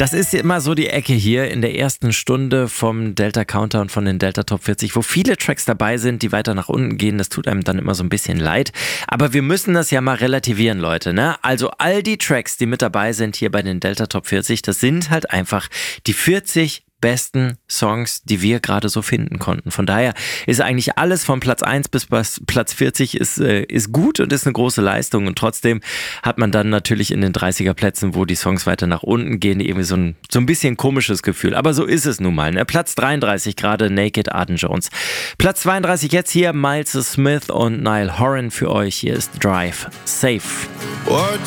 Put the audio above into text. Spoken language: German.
Das ist immer so die Ecke hier in der ersten Stunde vom Delta Counter und von den Delta Top 40, wo viele Tracks dabei sind, die weiter nach unten gehen. Das tut einem dann immer so ein bisschen leid. Aber wir müssen das ja mal relativieren, Leute, ne? Also all die Tracks, die mit dabei sind hier bei den Delta Top 40, das sind halt einfach die 40 besten Songs, die wir gerade so finden konnten. Von daher ist eigentlich alles von Platz 1 bis Platz 40 ist gut und ist eine große Leistung. Und trotzdem hat man dann natürlich in den 30er Plätzen, wo die Songs weiter nach unten gehen, irgendwie so ein bisschen komisches Gefühl. Aber so ist es nun mal. Ne? Platz 33 gerade Naked Arden Jones. Platz 32 jetzt hier Miles Smith und Niall Horan für euch. Hier ist Drive Safe.